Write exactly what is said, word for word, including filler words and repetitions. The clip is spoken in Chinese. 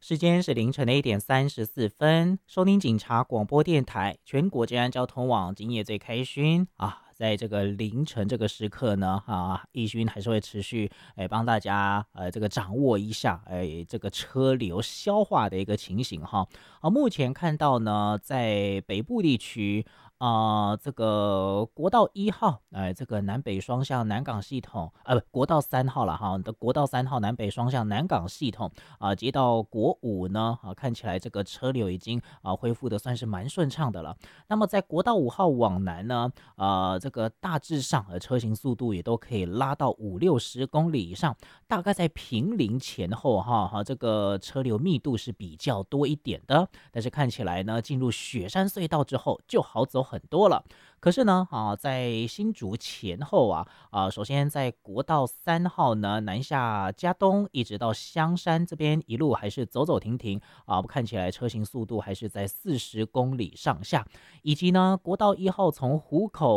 时间是凌晨的一点三十四分，收听警察广播电台全国治安交通网，今夜最开勋啊，在这个凌晨这个时刻呢，啊，义勋还是会持续哎帮大家呃这个掌握一下哎这个车流消化的一个情形哈。啊，目前看到呢，在北部地区。啊、呃这个国道一号，哎，这个南北双向南港系统，呃，不，国道三号了哈，的国道三号南北双向南港系统，啊，接到国五呢，啊，看起来这个车流已经啊恢复的算是蛮顺畅的了。那么在国道五号往南呢，呃，这个大致上呃车行速度也都可以拉到五六十公里以上，大概在平林前后哈哈，这个车流密度是比较多一点的。但是看起来呢，进入雪山隧道之后就好走很多了。可是呢，啊，在新竹前后啊，啊，首先在国道三号呢南下嘉东，一直到香山这边一路还是走走停停啊，看起来车行速度还是在四十公里上下，以及呢国道一号从湖口